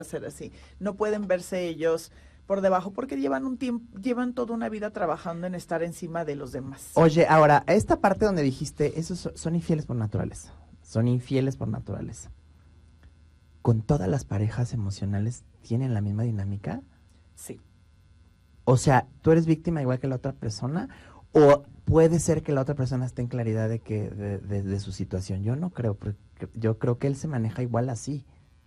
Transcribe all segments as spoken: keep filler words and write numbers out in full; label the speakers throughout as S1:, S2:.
S1: ser así. No pueden verse ellos por debajo porque llevan un tiempo, llevan toda una vida trabajando en estar encima de los demás.
S2: Oye, ahora, esta parte donde dijiste, esos son, son infieles por naturaleza. Son infieles por naturaleza. ¿Con todas las parejas emocionales tienen la misma dinámica?
S1: Sí.
S2: O sea, ¿tú eres víctima igual que la otra persona? ¿O puede ser que la otra persona esté en claridad de que de, de, de su situación? Yo no creo, porque yo creo que él se maneja igual así.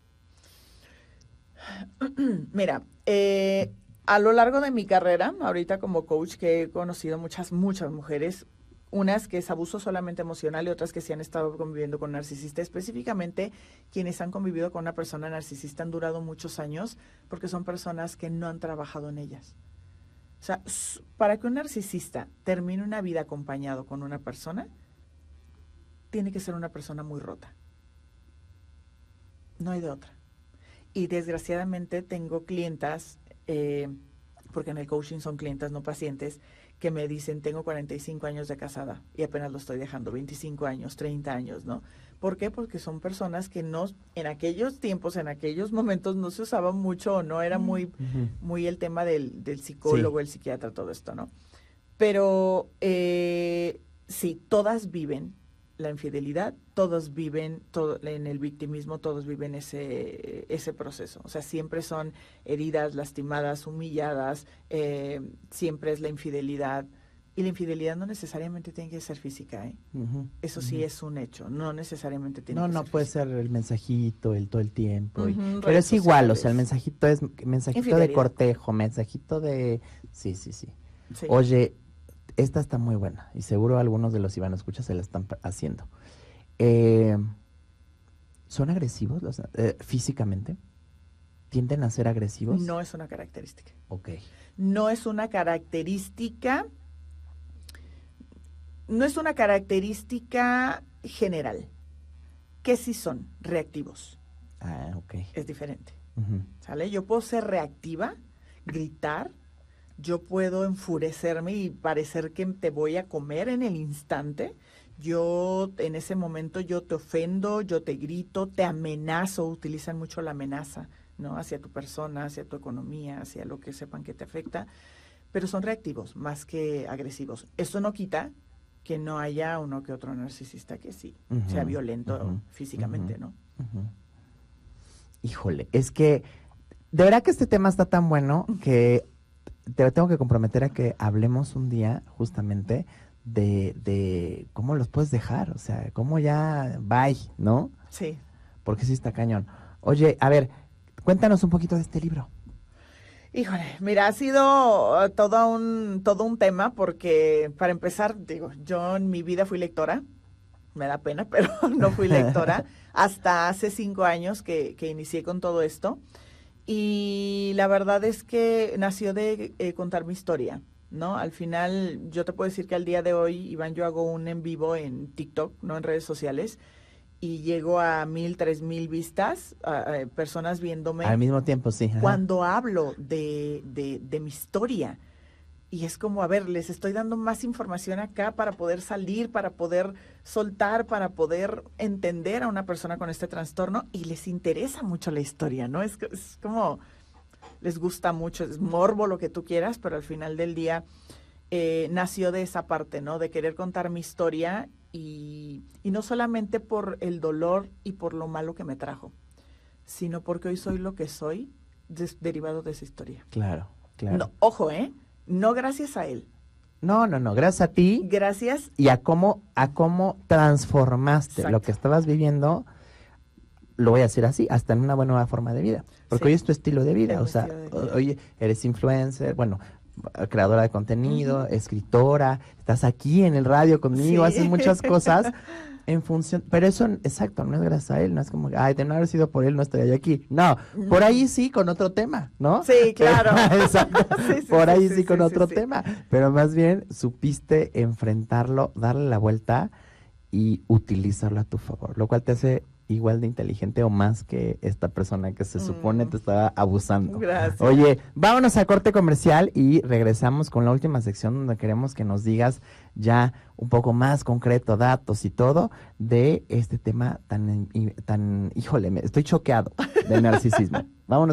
S1: Mira, eh, a lo largo de mi carrera, ahorita como coach, que he conocido muchas, muchas mujeres, unas que es abuso solamente emocional y otras que sí han estado conviviendo con narcisista. Específicamente, quienes han convivido con una persona narcisista han durado muchos años porque son personas que no han trabajado en ellas. O sea, para que un narcisista termine una vida acompañado con una persona, tiene que ser una persona muy rota. No hay de otra. Y desgraciadamente tengo clientas, eh, porque en el coaching son clientas, no pacientes, que me dicen, tengo cuarenta y cinco años de casada y apenas lo estoy dejando, veinticinco años, treinta años, ¿no? ¿Por qué? Porque son personas que no, en aquellos tiempos, en aquellos momentos no se usaba mucho, no era muy,
S2: Uh-huh.
S1: muy el tema del, del psicólogo,
S2: Sí.
S1: el psiquiatra, todo esto, ¿no? Pero eh, sí, todas viven la infidelidad, todos viven todo, en el victimismo, todos viven ese, ese proceso. O sea, siempre son heridas, lastimadas, humilladas, eh, siempre es la infidelidad. Y la infidelidad no necesariamente tiene que ser física, ¿eh?
S2: Uh-huh.
S1: Eso
S2: Uh-huh.
S1: sí es un hecho, no necesariamente tiene
S2: no,
S1: que
S2: no
S1: ser
S2: puede
S1: física.
S2: ser el mensajito, el todo el tiempo.
S1: Uh-huh,
S2: y, pero es igual, o sea, el mensajito es mensajito de cortejo, mensajito de... Sí, sí, sí, sí. Oye, esta está muy buena y seguro algunos de los Iván Escucha se la están haciendo. Eh, ¿Son agresivos los, eh, físicamente? ¿Tienden a ser agresivos?
S1: No es una característica.
S2: Ok.
S1: No es una característica, no es una característica general. ¿Qué sí son? Reactivos.
S2: Ah, ok.
S1: Es diferente.
S2: Uh-huh.
S1: ¿Sale? Yo puedo ser reactiva, gritar, yo puedo enfurecerme y parecer que te voy a comer en el instante. Yo, en ese momento, yo te ofendo, yo te grito, te amenazo, utilizan mucho la amenaza, ¿no? Hacia tu persona, hacia tu economía, hacia lo que sepan que te afecta, pero son reactivos más que agresivos. Eso no quita que no haya uno que otro narcisista que sí, uh-huh, sea violento uh-huh, físicamente, uh-huh, ¿no?
S2: Uh-huh. Híjole, es que de verdad que este tema está tan bueno que te tengo que comprometer a que hablemos un día justamente de, de cómo los puedes dejar, o sea, cómo ya bye, ¿no?
S1: Sí.
S2: Porque sí está cañón. Oye, a ver, cuéntanos un poquito de este libro.
S1: Híjole, mira, ha sido todo un, todo un tema porque, para empezar, digo, yo en mi vida fui lectora, me da pena, pero no fui lectora, hasta hace cinco años que, que inicié con todo esto. Y la verdad es que nació de eh, contar mi historia, ¿no? Al final, yo te puedo decir que al día de hoy, Iván, yo hago un en vivo en TikTok, no en redes sociales, y llego a mil, tres mil vistas, a, a personas viéndome.
S2: Al mismo tiempo, sí. Ajá.
S1: Cuando hablo de, de, de mi historia. Y es como, a ver, les estoy dando más información acá para poder salir, para poder soltar, para poder entender a una persona con este trastorno, y les interesa mucho la historia, ¿no? Es, es como, les gusta mucho, es morbo, lo que tú quieras, pero al final del día eh, nació de esa parte, ¿no? De querer contar mi historia y, y no solamente por el dolor y por lo malo que me trajo, sino porque hoy soy lo que soy des, derivado de esa historia.
S2: Claro, claro.
S1: No, ojo, ¿eh? No gracias a él.
S2: No, no, no, gracias a ti.
S1: Gracias.
S2: Y a cómo, a cómo transformaste Exacto. lo que estabas viviendo, lo voy a decir así, hasta en una buena forma de vida. Porque sí. hoy es tu estilo de vida, es o sea, vida. hoy eres influencer, bueno, creadora de contenido, uh-huh. escritora, estás aquí en el radio conmigo, sí. haces muchas cosas en función, pero eso, exacto, no es gracias a él, no es como, ay, de no haber sido por él no estaría yo aquí. No, uh-huh. por ahí sí con otro tema, ¿no?
S1: Sí, claro.
S2: Exacto, sí, sí, por ahí sí, sí con
S1: sí,
S2: otro
S1: sí,
S2: tema, pero más bien supiste enfrentarlo, darle la vuelta y utilizarlo a tu favor, lo cual te hace igual de inteligente o más que esta persona que se supone
S1: Mm.
S2: te estaba abusando.
S1: Gracias.
S2: Oye, vámonos a corte comercial y regresamos con la última sección donde queremos que nos digas ya un poco más concreto, datos y todo de este tema tan, tan híjole, me, estoy choqueado del narcisismo. Vámonos.